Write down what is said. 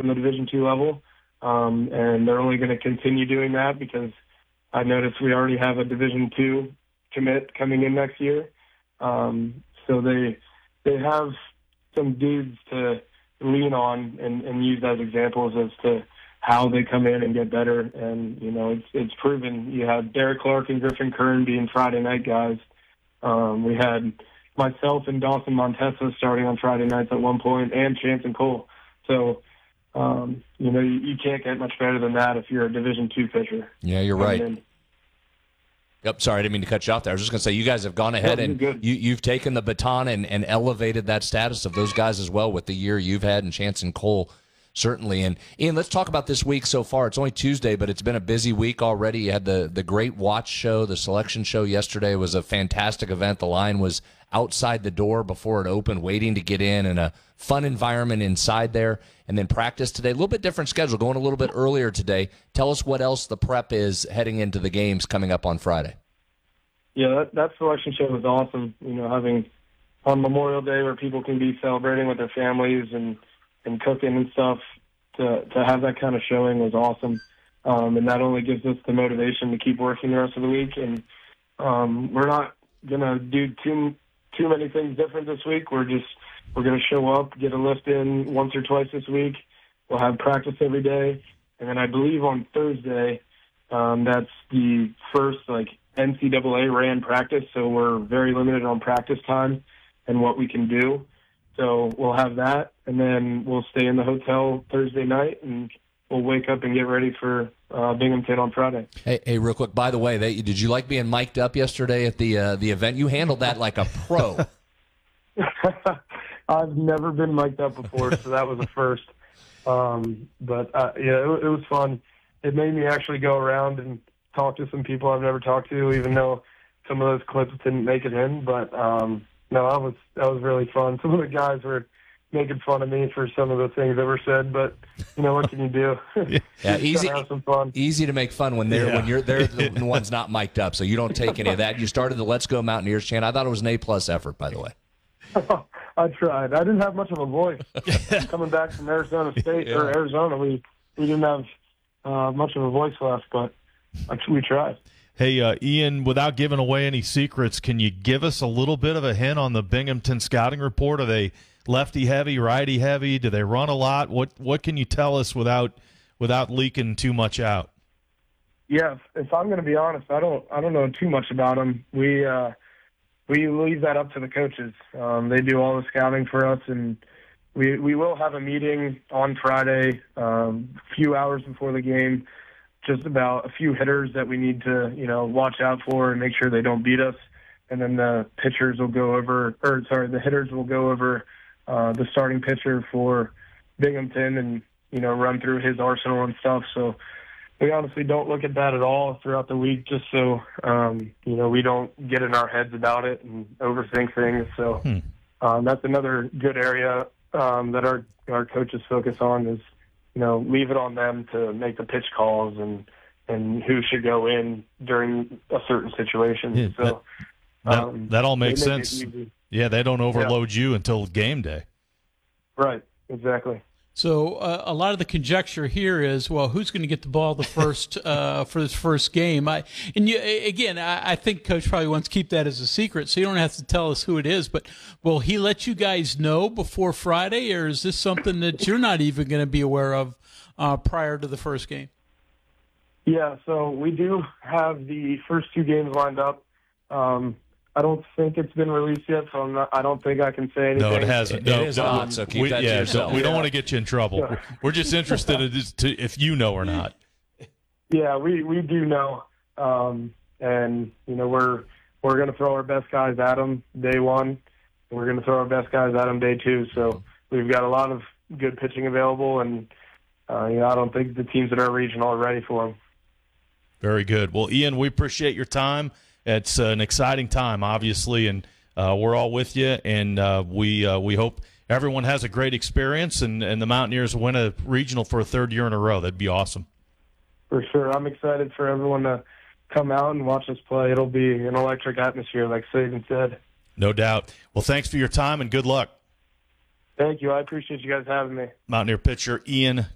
the Division II level, and they're only going to continue doing that because I noticed we already have a Division II commit coming in next year. So they have some dudes to lean on and use as examples as to how they come in and get better. And, it's proven. You had Derek Clark and Griffin Kern being Friday night guys. We had myself and Dawson Montesa starting on Friday nights at one point, and Chance and Cole. So, you can't get much better than that if you're a Division II pitcher. Yeah, you're right. Yep, sorry, I didn't mean to cut you off there. I was just going to say, you guys have gone ahead and you've taken the baton and elevated that status of those guys as well with the year you've had, and Chance and Cole, certainly. And, Ian, let's talk about this week so far. It's only Tuesday, but it's been a busy week already. You had the Great Watch show, the selection show yesterday. It was a fantastic event. The line was outside the door before it opened, waiting to get in, and a fun environment inside there. And then practice today. A little bit different schedule, going a little bit earlier today. Tell us what else the prep is heading into the games coming up on Friday. Yeah, that selection show was awesome. Having on Memorial Day where people can be celebrating with their families and cooking and stuff, to have that kind of showing was awesome. And that only gives us the motivation to keep working the rest of the week. And we're not going to do too many things different this week. We're going to show up, get a lift in once or twice this week. We'll have practice every day. And then I believe on Thursday, that's the first, NCAA ran practice, so we're very limited on practice time and what we can do. So we'll have that, and then we'll stay in the hotel Thursday night, and we'll wake up and get ready for Binghamton on Friday. Hey, real quick, by the way, did you like being mic'd up yesterday at the event? You handled that like a pro. I've never been mic'd up before, so that was a first. But it was fun. It made me actually go around and talk to some people I've never talked to, even though some of those clips didn't make it in. But no, that was really fun. Some of the guys were making fun of me for some of the things that were said, but what can you do? Yeah, easy. Have some fun. Easy to make fun when they're the ones not mic'd up. So you don't take any of that. You started the Let's Go Mountaineers chant. I thought it was an A+ effort, by the way. I tried. I didn't have much of a voice coming back from Arizona State or Arizona. We didn't have much of a voice left, but we tried. Hey, Ian, without giving away any secrets, can you give us a little bit of a hint on the Binghamton scouting report? Are they lefty heavy, righty heavy? Do they run a lot? What can you tell us without leaking too much out? Yeah, if I'm going to be honest, I don't know too much about them. We leave that up to the coaches. They do all the scouting for us, and we will have a meeting on Friday, a few hours before the game, just about a few hitters that we need to, watch out for and make sure they don't beat us. And then the hitters will go over the starting pitcher for Binghamton and, run through his arsenal and stuff. So we honestly don't look at that at all throughout the week, just so, we don't get in our heads about it and overthink things. So that's another good area that our coaches focus on is, leave it on them to make the pitch calls and who should go in during a certain situation. Yeah, so that all makes sense. Yeah, they don't overload you until game day. Right, exactly. So a lot of the conjecture here is, well, who's going to get the ball the first for this first game? I think Coach probably wants to keep that as a secret, so you don't have to tell us who it is. But will he let you guys know before Friday, or is this something that you're not even going to be aware of prior to the first game? Yeah, so we do have the first two games lined up. I don't think it's been released yet, so I don't think I can say anything. No, it hasn't. It is not, so keep that to yourself. We don't want to get you in trouble. We're just interested if you know or not. Yeah, we do know. And, we're going to throw our best guys at them day one, and we're going to throw our best guys at them day two. So we've got a lot of good pitching available, and, I don't think the teams in our region are ready for them. Very good. Well, Ian, we appreciate your time. It's an exciting time, obviously, and we're all with you, and we hope everyone has a great experience and the Mountaineers win a regional for a third year in a row. That'd be awesome. For sure. I'm excited for everyone to come out and watch us play. It'll be an electric atmosphere, like Saban said. No doubt. Well, thanks for your time, and good luck. Thank you. I appreciate you guys having me. Mountaineer pitcher Ian